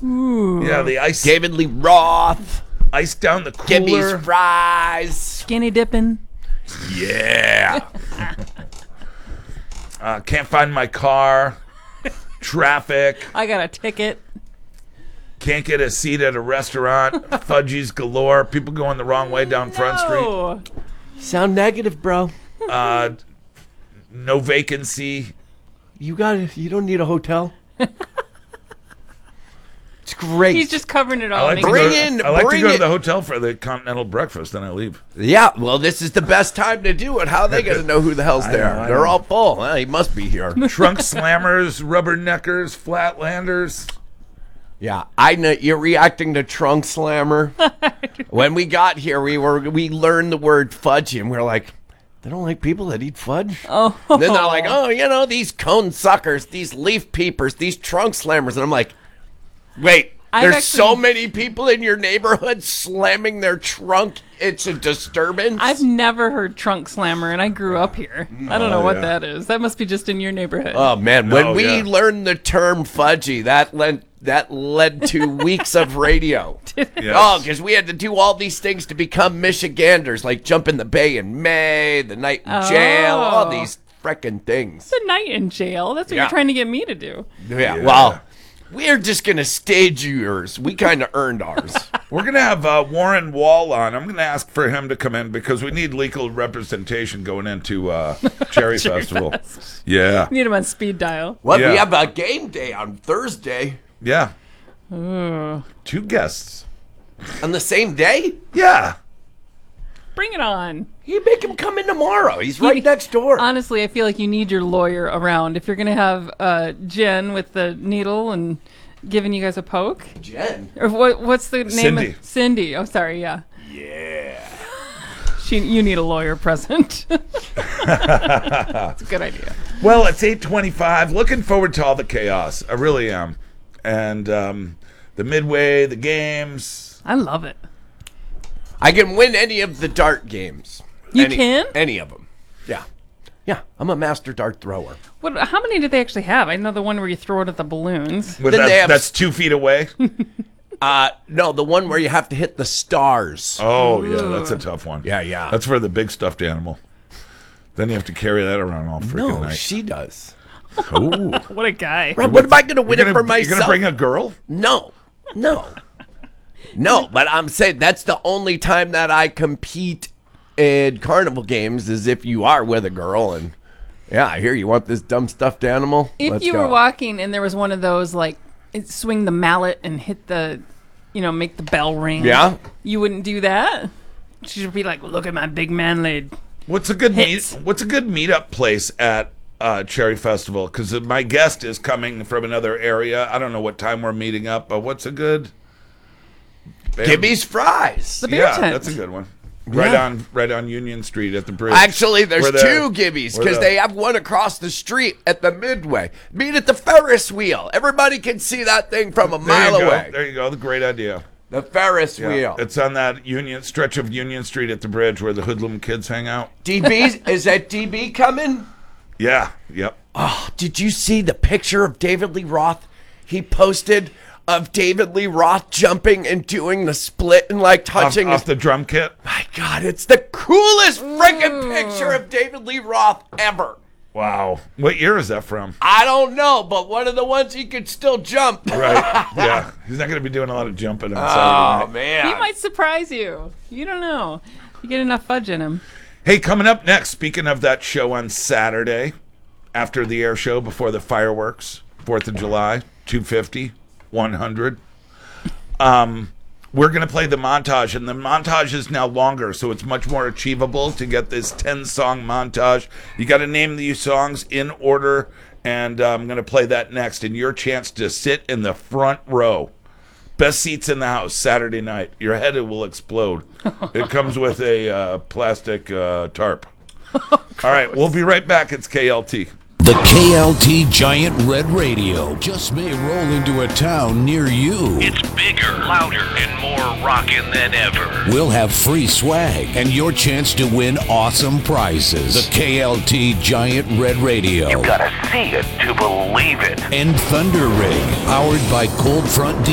Ooh. Yeah, the ice. David Lee Roth. Ice down the cooler. Gibby's fries. Skinny dipping. Yeah. Can't find my car. Traffic. I got a ticket. Can't get a seat at a restaurant. Fudgies galore. People going the wrong way down Front Street. Sound negative, bro. No vacancy. You don't need a hotel. It's great. He's just covering it all. I like to go to the hotel for the continental breakfast, then I leave. Yeah, well, this is the best time to do it. How are they going to know who the hell's there? They're all full. Well, he must be here. Trunk slammers, rubberneckers, flatlanders. Yeah, I know you're reacting to Trunk Slammer. When we got here, we learned the word fudgy, and we're like, they don't like people that eat fudge. Oh, And then they're like, oh, these cone suckers, these leaf peepers, these trunk slammers, and I'm like, wait. There's so many people in your neighborhood slamming their trunk. It's a disturbance. I've never heard trunk slammer, and I grew up here. I don't know what that is. That must be just in your neighborhood. Oh man, when we learned the term fudgy, that led to weeks of radio. Yes. Oh, because we had to do all these things to become Michiganders, like jump in the bay in May, the night in jail, all these frickin' things. The night in jail. That's what you're trying to get me to do. Yeah. Well, we're just going to stage yours. We kind of earned ours. We're going to have Warren Wall on. I'm going to ask for him to come in because we need legal representation going into Cherry Festival. Yeah. Need him on speed dial. Well, we have a game day on Thursday. Yeah. 2 guests. On the same day? Yeah. Bring it on. You make him come in tomorrow. He's right next door. Honestly, I feel like you need your lawyer around. If you're going to have Jen with the needle and giving you guys a poke. Jen? Or what's the name? Cindy. Cindy. Oh, sorry, yeah. Yeah. You need a lawyer present. That's a good idea. Well, it's 8:25. Looking forward to all the chaos. I really am. And the midway, the games. I love it. I can win any of the dart games. You can? Any of them. Yeah. Yeah, I'm a master dart thrower. How many did they actually have? I know the one where you throw it at the balloons. Well, that's 2 feet away. No, the one where you have to hit the stars. Oh, yeah, that's a tough one. Yeah. That's for the big stuffed animal. Then you have to carry that around all freaking night. No, she does. Ooh. What a guy. What am I going to win it for myself? You're going to bring a girl? No. No, but I'm saying that's the only time that I compete in carnival games is if you are with a girl. And yeah, I hear you want this dumb stuffed animal. If you were walking and there was one of those, like, swing the mallet and hit the, make the bell ring. Yeah. You wouldn't do that? She'd be like, look at my big man laid. What's a good meetup place at Cherry Festival? Because my guest is coming from another area. I don't know what time we're meeting up, but what's a good... Gibby's Fries. The beer tent. That's a good one. Right on Union Street at the bridge. Actually, there's 2 Gibby's because they have one across the street at the Midway. Meet at the Ferris wheel. Everybody can see that thing from a mile away. There you go. The great idea. The Ferris wheel. It's on that stretch of Union Street at the bridge where the hoodlum kids hang out. Is that DB coming? Yeah. Yep. Oh, did you see the picture of David Lee Roth he posted of David Lee Roth jumping and doing the split and like touching off the drum kit? My God, it's the coolest freaking picture of David Lee Roth ever. Wow. What year is that from? I don't know, but one of the ones he could still jump. Right. Yeah. He's not going to be doing a lot of jumping on Saturday night. Man. He might surprise you. You don't know. You get enough fudge in him. Hey, coming up next, speaking of that show on Saturday, after the air show, before the fireworks, 4th of July, 250, 100. We're going to play the montage, and the montage is now longer, so it's much more achievable to get this 10-song montage. You got to name these songs in order, and I'm going to play that next, and your chance to sit in the front row. Best seats in the house, Saturday night. Your head will explode. It comes with a plastic tarp. All right, we'll be right back. It's KLT. The KLT Giant Red Radio just may roll into a town near you. It's bigger, louder, and more rockin' than ever. We'll have free swag and your chance to win awesome prizes. The KLT Giant Red Radio. You gotta see it to believe it. And Thunder Rig, powered by Cold Front